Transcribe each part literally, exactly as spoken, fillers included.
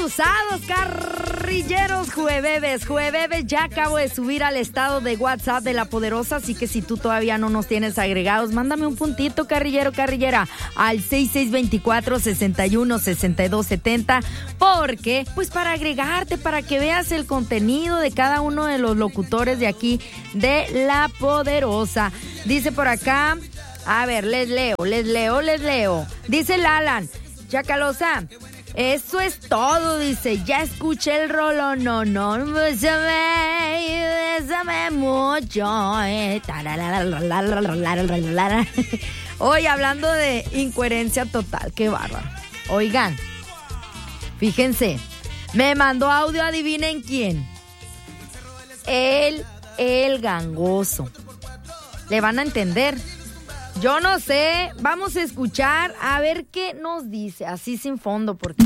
usados, carrilleros, jueves, jueves. Ya acabo de subir al estado de WhatsApp de La Poderosa, así que si tú todavía no nos tienes agregados, mándame un puntito, carrillero, carrillera, al seis seis dos cuatro, seis uno, seis dos siete cero, porque, pues para agregarte, para que veas el contenido de cada uno de los locutores de aquí, de La Poderosa. Dice por acá, a ver, les leo, les leo, les leo. Dice el Alan, Chacalosa, eso es todo, dice, ya escuché el rolo, no, no, bésame, bésame mucho. Eh. Hoy hablando de incoherencia total, qué bárbaro. Oigan, fíjense, me mandó audio, adivinen quién. El, el gangoso. Le van a entender. Yo no sé, vamos a escuchar a ver qué nos dice, así sin fondo, porque...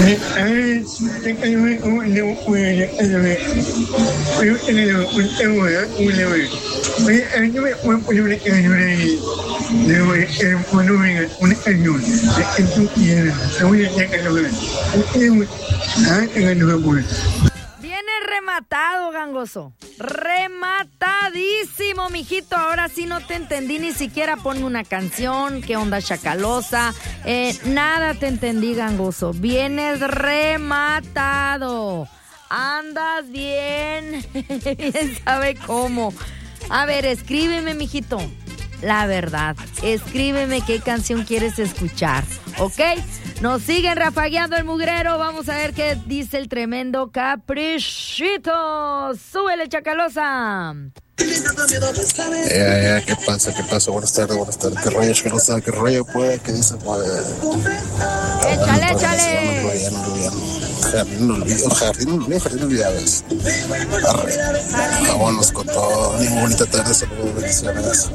Rematado, gangoso. Rematadísimo, mijito. Ahora sí no te entendí ni siquiera. Ponme una canción. ¿Qué onda, Chacalosa? Eh, nada te entendí, gangoso. Vienes rematado. Andas bien. Bien sabe cómo. A ver, escríbeme, mijito. La verdad. Escríbeme qué canción quieres escuchar. ¿Ok? Nos siguen rafagueando el mugrero. Vamos a ver qué dice el tremendo Caprichito. ¡Súbele, Chacalosa! Eh, eh, ¿Qué pasa? ¿Qué pasa? Buenas tardes, buenas tardes. ¿Qué rollo, Chacalosa? ¿Qué rollo, pues? ¿Qué dice, pues? ¡Échale, échale! Jardín olvido, jardín olvido, jardín olvidado. Vámonos con todo. Muy bonita tarde, saludos, bendiciones.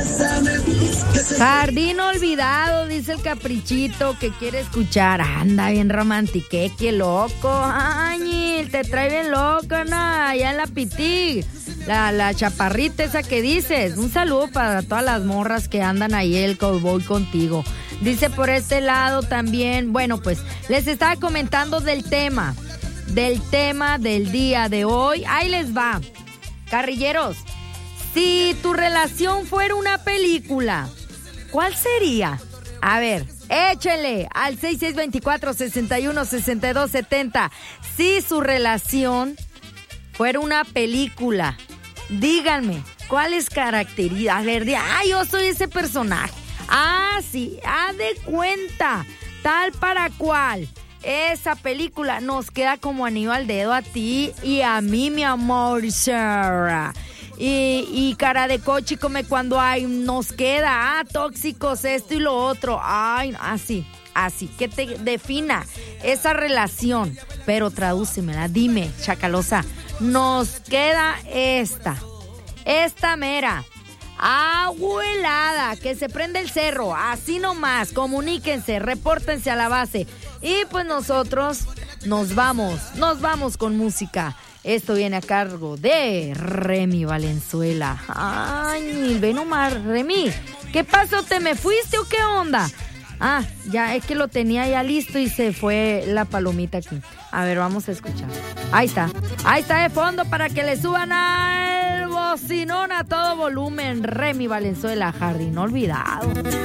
Jardín olvidado, dice el Caprichito, que quiere escuchar. Anda bien romantique, qué loco. Ay, te trae bien loco, ¿no? Allá en la Pití. La, la chaparrita esa que dices. Un saludo para todas las morras que andan ahí el cowboy contigo. Dice por este lado también, bueno, pues les estaba comentando del tema, del tema del día de hoy. Ahí les va. Carrilleros, si tu relación fuera una película, ¿cuál sería? A ver, échele al seis seis dos cuatro, seis uno, seis dos siete cero. Si su relación fuera una película, díganme, ¿cuáles características? A ver, ah, yo soy ese personaje. Ah, sí, haz de cuenta, tal para cual. Esa película nos queda como anillo al dedo a ti y a mí, mi amor, Sarah. Y, y cara de coche come cuando hay, nos queda, ah, tóxicos, esto y lo otro. Ay, así, así, que te defina esa relación. Pero tradúcemela, dime, Chacalosa, nos queda esta, esta mera. Abuelada, que se prende el cerro, así nomás, comuníquense, repórtense a la base. Y pues nosotros nos vamos, nos vamos con música. Esto viene a cargo de Remy Valenzuela. Ay, ven nomás, Remy, ¿qué pasó? ¿Te me fuiste o qué onda? Ah, ya es que lo tenía ya listo y se fue la palomita aquí. A ver, vamos a escuchar. Ahí está, ahí está de fondo para que le suban al bocinón a todo volumen. Remy Valenzuela, Jardín olvidado.